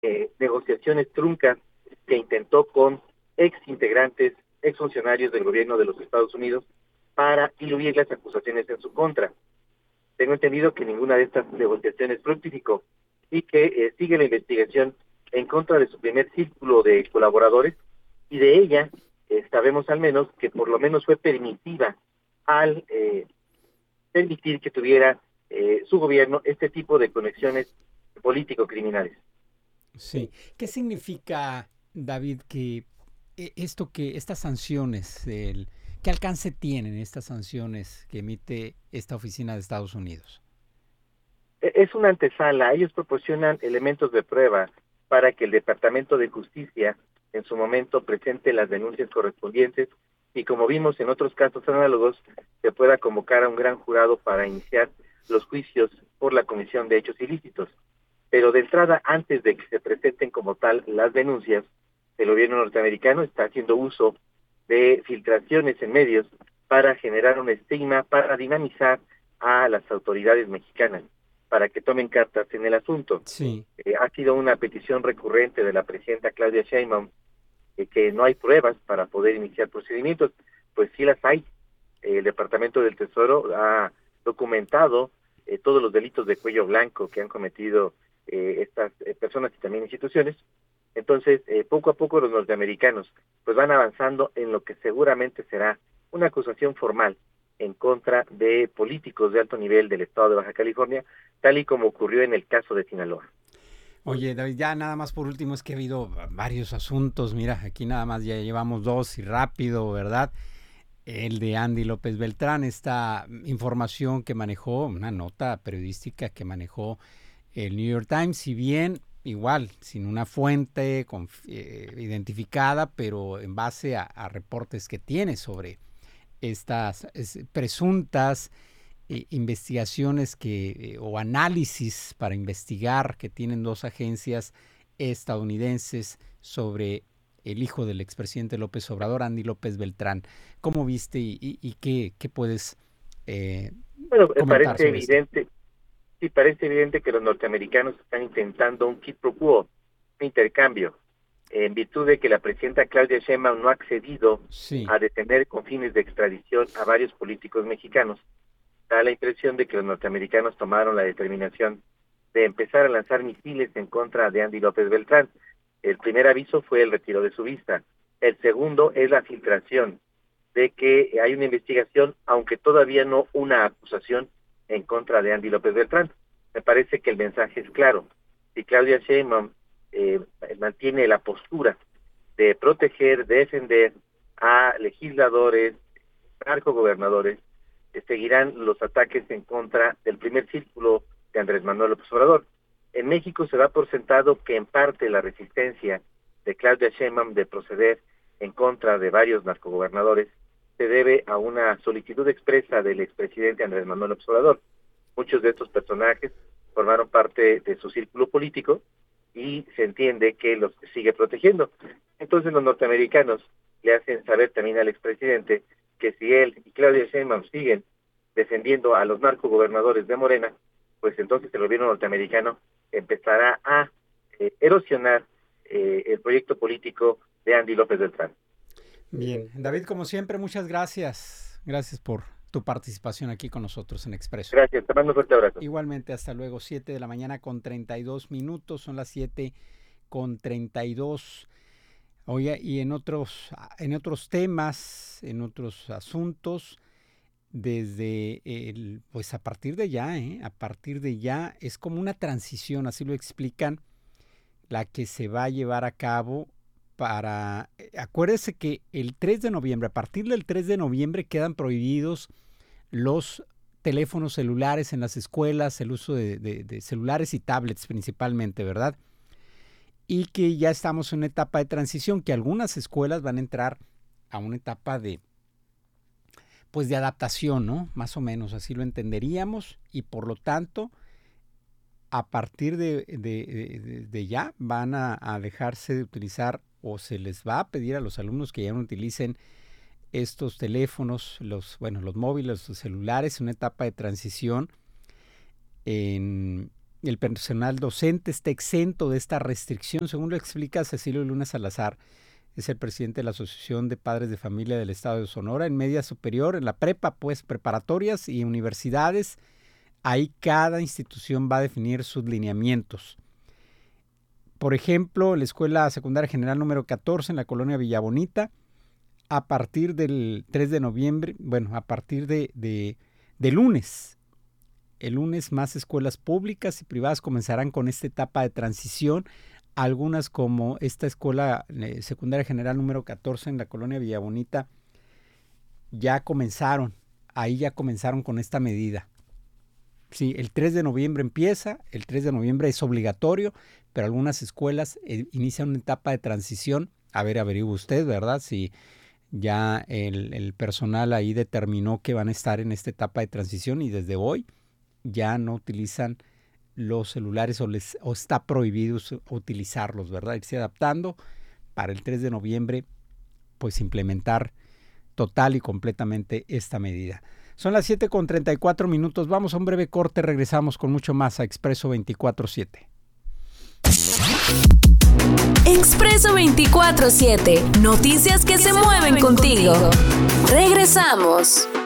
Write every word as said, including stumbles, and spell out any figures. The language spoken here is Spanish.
eh, negociaciones truncas que intentó con ex integrantes, ex funcionarios del gobierno de los Estados Unidos para diluir las acusaciones en su contra. Tengo entendido que ninguna de estas negociaciones fructificó y que eh, sigue la investigación en contra de su primer círculo de colaboradores, y de ella eh, sabemos al menos que por lo menos fue permisiva al eh, permitir que tuviera eh, su gobierno este tipo de conexiones político-criminales. Sí. ¿Qué significa, David, que eh, esto que estas sanciones, el, qué alcance tienen estas sanciones que emite esta oficina de Estados Unidos? E- Es una antesala, ellos proporcionan elementos de prueba para que el Departamento de Justicia en su momento presente las denuncias correspondientes y, como vimos en otros casos análogos, se pueda convocar a un gran jurado para iniciar los juicios por la comisión de hechos ilícitos. Pero de entrada, antes de que se presenten como tal las denuncias, el gobierno norteamericano está haciendo uso de filtraciones en medios para generar un estigma, para dinamizar a las autoridades mexicanas, para que tomen cartas en el asunto. Sí. Eh, ha sido una petición recurrente de la presidenta Claudia Sheinbaum eh, que no hay pruebas para poder iniciar procedimientos. Pues sí las hay. Eh, el Departamento del Tesoro ha documentado eh, todos los delitos de cuello blanco que han cometido eh, estas eh, personas y también instituciones. Entonces, eh, poco a poco los norteamericanos pues van avanzando en lo que seguramente será una acusación formal en contra de políticos de alto nivel del estado de Baja California, tal y como ocurrió en el caso de Sinaloa. Oye, David, ya nada más por último, es que ha habido varios asuntos. Mira, aquí nada más ya llevamos dos y rápido, ¿verdad? El de Andy López Beltrán, esta información que manejó, una nota periodística que manejó el New York Times, si bien igual, sin una fuente conf- eh, identificada, pero en base a, a reportes que tiene sobre estas es, presuntas eh, investigaciones que, eh, o análisis para investigar que tienen dos agencias estadounidenses sobre el hijo del expresidente López Obrador, Andy López Beltrán. ¿Cómo viste y, y, y qué, qué puedes eh, Bueno, eh, comentar parece sobre esto? evidente, sí parece evidente que los norteamericanos están intentando un quid pro quo, un intercambio, en virtud de que la presidenta Claudia Sheinbaum no ha accedido Sí, a detener con fines de extradición a varios políticos mexicanos. Da la impresión de que los norteamericanos tomaron la determinación de empezar a lanzar misiles en contra de Andy López Beltrán. El primer aviso fue el retiro de su vista. El segundo es la filtración de que hay una investigación, aunque todavía no una acusación en contra de Andy López Beltrán. Me parece que el mensaje es claro. Si Claudia Sheinbaum eh, mantiene la postura de proteger, de defender a legisladores, narcogobernadores, eh, seguirán los ataques en contra del primer círculo de Andrés Manuel López Obrador. En México se da por sentado que en parte la resistencia de Claudia Sheinbaum de proceder en contra de varios narcogobernadores se debe a una solicitud expresa del expresidente Andrés Manuel López Obrador. Muchos de estos personajes formaron parte de su círculo político y se entiende que los sigue protegiendo. Entonces los norteamericanos le hacen saber también al expresidente que si él y Claudia Sheinbaum siguen defendiendo a los narcogobernadores de Morena, pues entonces el gobierno norteamericano empezará a eh, erosionar eh, el proyecto político de Andy López Beltrán. bien. David, como siempre, muchas gracias. Gracias por tu participación aquí con nosotros en Expreso. Gracias, te mando un fuerte abrazo. Igualmente, hasta luego, siete de la mañana con treinta y dos minutos, son las siete con treinta y dos. Oye, y en otros, en otros temas, en otros asuntos, desde el, pues a partir de ya, ¿eh? A partir de ya es como una transición, así lo explican, la que se va a llevar a cabo para, eh, acuérdese que el tres de noviembre, a partir del tres de noviembre quedan prohibidos los teléfonos celulares en las escuelas, el uso de, de, de celulares y tablets principalmente, ¿verdad? Y que ya estamos en una etapa de transición, que algunas escuelas van a entrar a una etapa de, pues de adaptación, ¿no? Más o menos, así lo entenderíamos, y por lo tanto, a partir de, de, de, de ya van a, a dejarse de utilizar o se les va a pedir a los alumnos que ya no utilicen estos teléfonos, los, bueno, los móviles, los celulares, una etapa de transición en, el personal docente está exento de esta restricción, según lo explica Cecilio Luna Salazar, es el presidente de la Asociación de Padres de Familia del Estado de Sonora. En media superior, en la prepa, pues preparatorias y universidades, ahí cada institución va a definir sus lineamientos. Por ejemplo, la Escuela Secundaria General número catorce en la colonia Villabonita, a partir del tres de noviembre, bueno, a partir de, de, de lunes, el lunes más escuelas públicas y privadas comenzarán con esta etapa de transición. Algunas, como esta Escuela eh, Secundaria General número catorce en la colonia Villabonita, ya comenzaron, ahí ya comenzaron con esta medida. Sí, el tres de noviembre empieza, el tres de noviembre es obligatorio, pero algunas escuelas eh, inician una etapa de transición. A ver, averigüe usted, ¿verdad? Si ya el, el personal ahí determinó que van a estar en esta etapa de transición y desde hoy ya no utilizan los celulares o, les, o está prohibido utilizarlos, ¿verdad? Irse adaptando para el tres de noviembre, pues implementar total y completamente esta medida. Son las siete con treinta y cuatro minutos. Vamos a un breve corte. Regresamos con mucho más a Expreso veinticuatro siete. Expreso veinticuatro siete. Noticias que, que se, se mueven, mueven contigo. contigo. Regresamos.